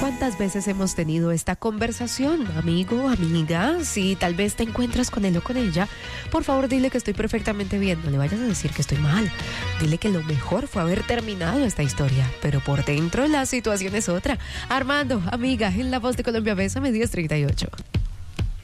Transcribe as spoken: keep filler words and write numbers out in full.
¿Cuántas veces hemos tenido esta conversación, amigo, amiga? Si tal vez te encuentras con él o con ella, por favor dile que estoy perfectamente bien. No le vayas a decir que estoy mal. Dile que lo mejor fue haber terminado esta historia, pero por dentro la situación es otra. Armando, amiga, en La Voz de Colombia, bésame diez treinta y ocho.